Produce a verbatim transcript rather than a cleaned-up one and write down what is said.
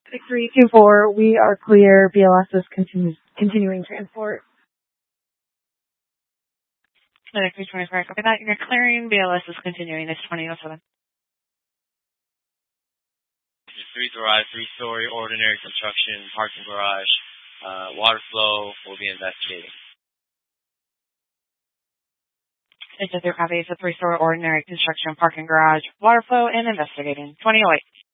six three two four, we are clear. B L S is continu- continuing transport. Clinic three twenty-four, copy that. You're clearing. B L S is continuing. It's twenty oh seven. Three garage, three-story, ordinary construction, parking garage, uh, water flow. We'll be investigating. It's a three copy. It's a three-story, ordinary construction, parking garage, water flow, and investigating. twenty oh eight.